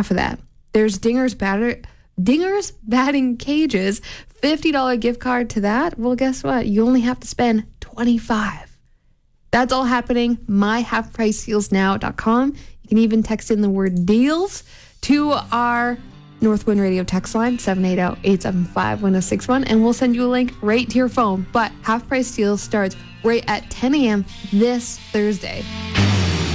half of that. There's Dinger's batting cages, $50 gift card to that. Well, guess what? You only have to spend $25. That's all happening. myhalfpricedealsnow.com. You can even text in the word deals to our Northwind Radio text line, 780-875-1061, and we'll send you a link right to your phone. But Half Price Deals starts right at 10 a.m. this Thursday.